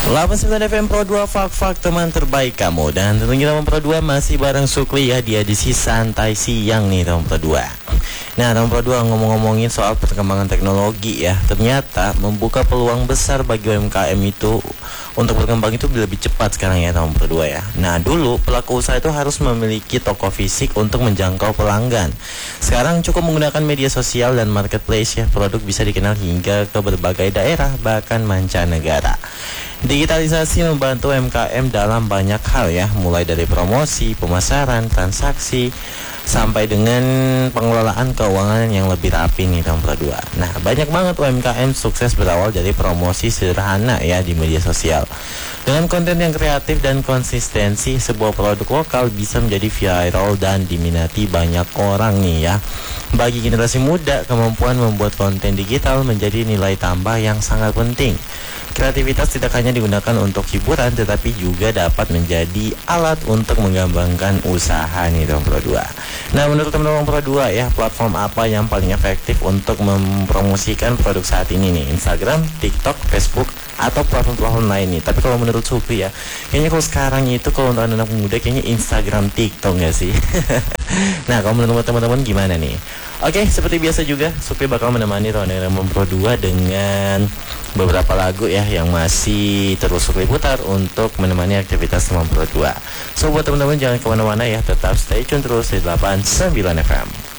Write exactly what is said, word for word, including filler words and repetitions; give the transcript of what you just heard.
delapan puluh sembilan F M Pro dua, Fak-Fak teman terbaik kamu. Dan tentunya teman Pro dua masih bareng Sukli ya, di edisi santai siang nih teman Pro dua. Nah teman Pro dua, ngomong-ngomongin soal perkembangan teknologi ya, ternyata membuka peluang besar bagi U M K M itu untuk berkembang itu lebih cepat sekarang ya teman Pro dua ya. Nah dulu pelaku usaha itu harus memiliki toko fisik untuk menjangkau pelanggan. Sekarang cukup menggunakan media sosial dan marketplace ya, produk bisa dikenal hingga ke berbagai daerah bahkan mancanegara. Digitalisasi membantu U M K M dalam banyak hal ya, mulai dari promosi, pemasaran, transaksi, sampai dengan pengelolaan keuangan yang lebih rapi nih teman Pro dua. Nah banyak banget U M K M sukses berawal dari promosi sederhana ya di media sosial. Dengan konten yang kreatif dan konsistensi, sebuah produk lokal bisa menjadi viral dan diminati banyak orang nih ya. Bagi generasi muda, kemampuan membuat konten digital menjadi nilai tambah yang sangat penting. Kreativitas tidak hanya digunakan untuk hiburan, tetapi juga dapat menjadi alat untuk mengembangkan usaha nih teman Pro dua. Nah menurut teman-teman Pro dua ya, platform apa yang paling efektif untuk mempromosikan produk saat ini nih? Instagram, TikTok, Facebook, atau platform-platform lain nih? Tapi kalau menurut Supri ya, kayaknya kalau sekarang itu kalau untuk anak-anak muda kayaknya Instagram, TikTok nggak sih? Nah kalau menurut teman-teman gimana nih? Oke, seperti biasa juga Supri bakal menemani teman-teman Pro dua dengan beberapa lagu ya yang masih terus Supri putar untuk menemani aktivitas teman Pro dua. So buat teman-teman jangan kemana-mana ya, tetap stay tune terus di delapan puluh sembilan F M.